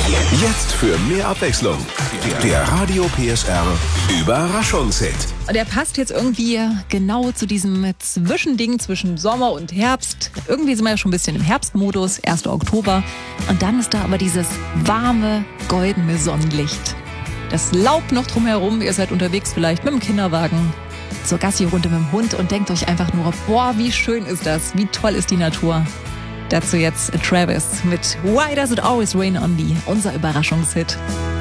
Jetzt für mehr Abwechslung. Der Radio PSR Überraschungshit. Und er passt jetzt irgendwie genau zu diesem Zwischending zwischen Sommer und Herbst. Irgendwie sind wir ja schon ein bisschen im Herbstmodus, 1. Oktober. Und dann ist da aber dieses warme, goldene Sonnenlicht. Das Laub noch drumherum, ihr seid unterwegs vielleicht mit dem Kinderwagen zur Gassi-Runde mit dem Hund und denkt euch einfach nur, boah, wie schön ist das, wie toll ist die Natur. Dazu jetzt Travis mit Why Does It Always Rain on Me, unser Überraschungshit.